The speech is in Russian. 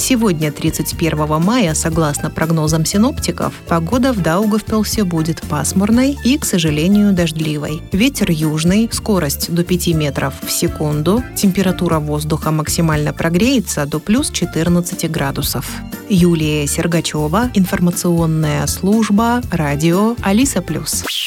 Сегодня, 31 мая, согласно прогнозам синоптиков, погода в Даугавпилсе будет пасмурной и, к сожалению, дождливой. Ветер южный, скорость до 5 метров в секунду, температура воздуха максимально прогреется до плюс 14 градусов. Юлия Сергачева, информационная служба, радио Алиса+.